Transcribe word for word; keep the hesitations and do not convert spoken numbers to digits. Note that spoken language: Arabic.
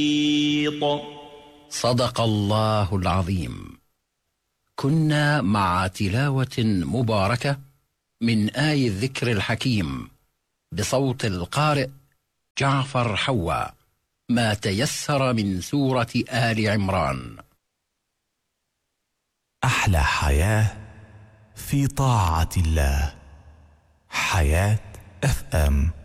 صدق الله العظيم. كنا مع تلاوة مباركة من آي الذكر الحكيم بصوت القارئ جعفر حوا، ما تيسر من سورة آل عمران. أحلى حياة في طاعة الله. حياة اف ام.